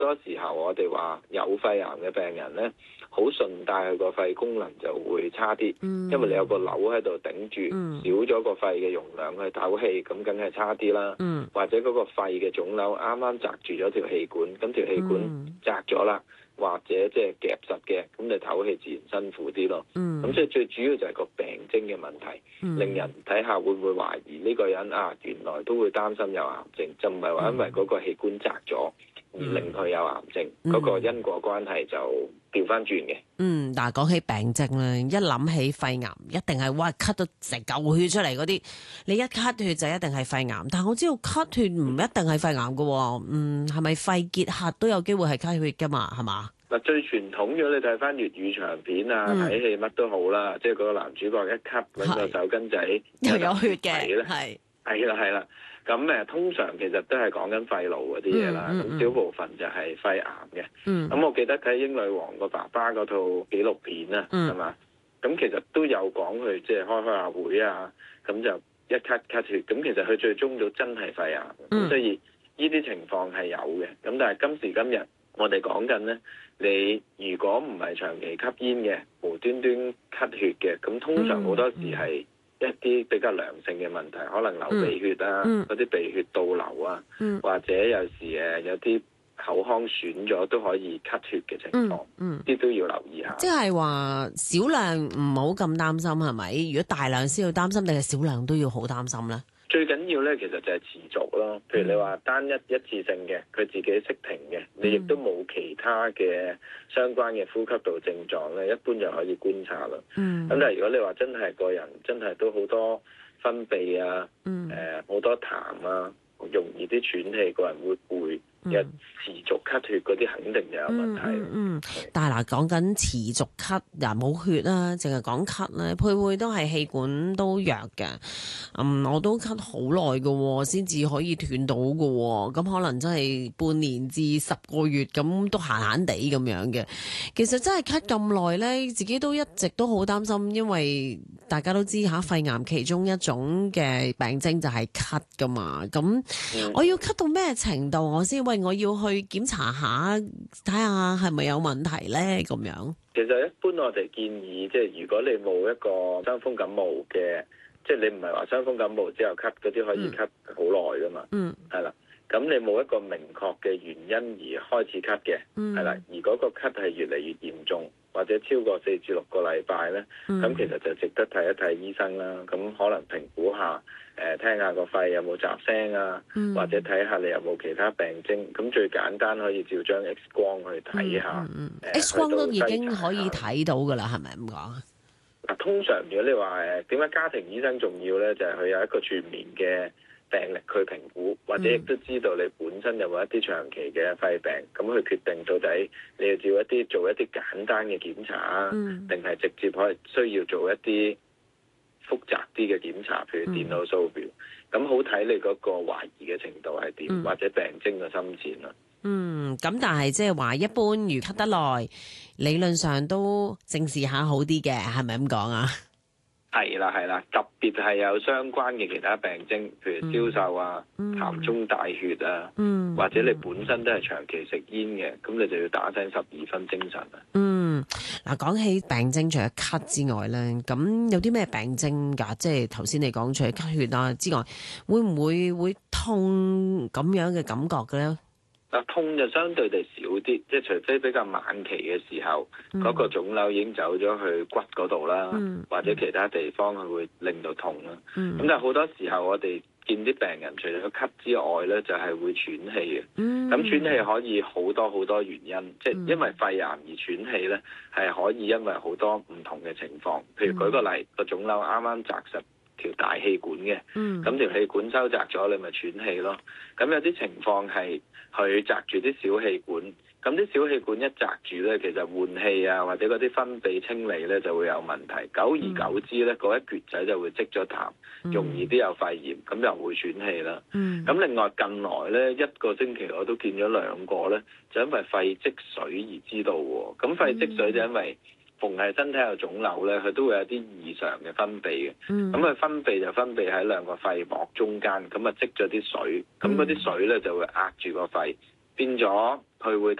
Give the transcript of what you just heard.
多時候我哋話有肺癌嘅病人咧，好順帶佢個肺功能就會差啲，因為你有個瘤喺度頂住，少咗個肺嘅容量去唞氣，咁梗係差啲啦。或者嗰個肺嘅腫瘤啱啱擲住咗條氣管，咁條氣管擲咗啦，或者即係夾實嘅，咁你唞氣自然辛苦啲咯。咁所以最主要就係個病徵嘅問題，令人睇下會唔會懷疑呢個人原來都會擔心有癌症，就唔係話因為嗰個氣管擲咗而令佢有癌症，嗰個因果關係就調翻轉嘅。 嗱，講起病症咧，一諗起肺癌，一定係哇咳到成嚿血出嚟嗰啲，你一咳血就一定係肺癌。但係我知道咳血唔一定係肺癌㗎喎，係咪肺結核都有機會係咳血㗎嘛？係嘛？ 嗱，最傳統咗，你睇翻粵語長片啊，睇戲乜都好啦，即係嗰個男主角一咳揾個手巾仔又有血嘅， 係啦。咁通常其實都係講緊肺癆嗰啲嘢啦，咁少部分就係肺癌嘅。咁我記得睇英女王個爸爸嗰套紀錄片啊，係嘛？咁其實都有講佢即係開下會啊，咁就一咳血，咁其實佢最終都真係肺癌。咁所以呢啲情況係有嘅。咁但係今時今日我哋講緊咧，你如果唔係長期吸煙嘅，無端端咳血嘅，咁通常好多時係一啲比較良性嘅問題，可能流鼻血啊，嗰啲鼻血倒流啊，或者有時有啲口腔損咗都可以咳血嘅情況，啲都要留意下。 即係話少量唔好咁擔心係咪？如果大量先要擔心，定係少量都要好擔心咧？ 最緊要咧，其實就係持續咯。譬如你話單一次性嘅，佢自己識停嘅，你亦都冇其他嘅相關嘅呼吸道症狀咧，一般就可以觀察啦。咁但係如果你話真係個人真係都好多分泌啊，好多痰啊，容易啲喘氣，個人會攰。持續咳血嗰啲肯定就有問題。 但係嗱，講緊持續咳，冇血啦，淨係講咳咧，會都係氣管都弱嘅。我都咳好耐嘅，先至可以斷到嘅。咁可能真係半年至10個月咁，都閒閒地咁樣嘅。其實真係咳咁耐咧，自己都一直都好擔心，因為大家都知肺癌其中一種嘅病徵就係咳噶嘛。咁我要咳到咩程度我先？我要去檢查下，睇下係咪有問題咧？咁樣其實一般我哋建議，即係如果你冇一個傷風感冒嘅，即係你唔係話傷風感冒之後咳嗰啲可以咳好耐噶嘛。係啦，咁你冇一個明確嘅原因而開始咳嘅，係啦，而嗰個咳係越嚟越嚴重，或者超過4至6個禮拜咧，咁其實就值得睇一睇醫生啦。咁可能評估下。聽下個肺有冇雜聲啊，或者睇下你有冇其他病徵。咁最簡單可以照張 X 光去睇下。 X 光都已經可以睇到㗎啦，係咪咁講啊？ 通常如果你話點解家庭醫生重要咧，就係佢有一個全面嘅病歷去評估，或者亦都知道你本身有冇一啲長期嘅肺病，咁去決定到底你要做一啲簡單嘅檢查啊，定係直接可以需要做一啲複雜啲嘅檢查，譬如電腦掃描，咁好睇你嗰個懷疑嘅程度係點，或者病徵嘅深淺啦。 咁但係即係話一般如咳得耐，理論上都正視下好啲嘅，係咪咁講啊？ 係啦，特別係有相關嘅其他病徵，譬如消瘦啊、痰中帶血啊，或者你本身都係長期食煙嘅，咁你就要打醒12分精神啊。 嗱，講起病徵，除咗咳之外咧，咁有啲咩病徵㗎？即係頭先你講除咗咳血啊之外，會唔會痛咁樣嘅感覺嘅咧？ 痛就相對地少啲，即係除非比較晚期嘅時候，嗰個腫瘤已經走咗去骨嗰度啦，或者其他地方佢會令到痛啦。咁但係好多時候我哋見啲病人除咗咳之外咧，就係會喘氣嘅。咁喘氣可以好多原因，即係因為肺癌而喘氣咧，係可以因為好多唔同嘅情況。譬如舉個例，個腫瘤啱啱摘實條大氣管嘅，咁條氣管收窄咗，你咪喘氣咯。咁有啲情況係佢窄住啲小氣管，咁啲小氣管一窄住咧，其實換氣啊或者嗰啲分泌清理咧就會有問題。久而久之咧，嗰一橛仔就會積咗痰，容易啲有肺炎，咁又會喘氣啦。咁另外近來咧1個星期我都見咗2個咧，就因為肺積水而知道喎。咁肺積水就因為逢係身體有腫瘤咧，佢都會有啲異常嘅分泌嘅。咁佢分泌就分泌喺2個肺膜中間，咁啊積咗啲水，咁嗰啲水咧就會壓住個肺， 變咗佢會